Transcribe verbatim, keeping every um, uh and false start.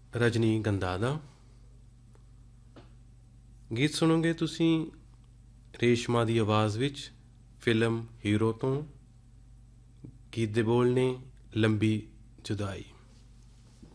ਰਜਨੀਗੰਧਾ ਦਾ। ਗੀਤ ਸੁਣੋਗੇ ਤੁਸੀਂ ਰੇਸ਼ਮਾ ਦੀ ਆਵਾਜ਼ ਵਿੱਚ, ਫਿਲਮ ਹੀਰੋ ਤੋਂ। ਗੀਤ ਦੇ ਬੋਲ ਨੇ ਲੰਬੀ ਜੁਦਾਈ।